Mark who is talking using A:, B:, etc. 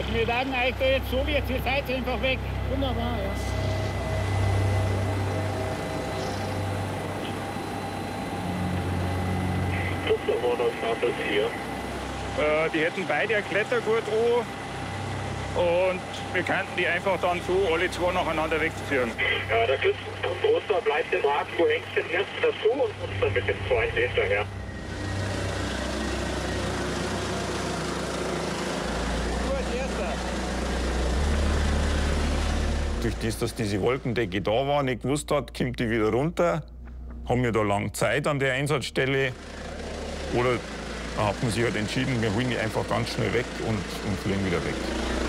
A: Also wir werden eigentlich da jetzt so, wie jetzt ihr seid, einfach weg.
B: Wunderbar, ja.
A: Die hätten beide ein Klettergurt an und wir könnten die einfach dann so alle zwei nacheinander wegführen.
C: Ja, das ist ein großer, bleibt im Wagen, du hängst den ersten dazu und uns dann mit dem zweiten hinterher.
D: Durch das, dass diese Wolkendecke da war, nicht gewusst hat, kommt die wieder runter, haben wir da lang Zeit an der Einsatzstelle. Oder hat man sich halt entschieden, wir holen die einfach ganz schnell weg und fliegen wieder weg.